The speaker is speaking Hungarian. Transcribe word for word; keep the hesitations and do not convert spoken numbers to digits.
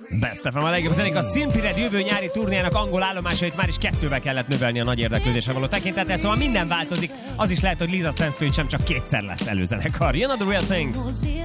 Best ef em a legjobb zenék. A Simply Red jövő nyári turnéjának angol állomásait már is kettővel kellett növelni a nagy érdeklődésre való tekintettel, szóval minden változik. Az is lehet, hogy Lisa Stansfield sem csak kétszer lesz előzenekar. Jön a The Real Thing.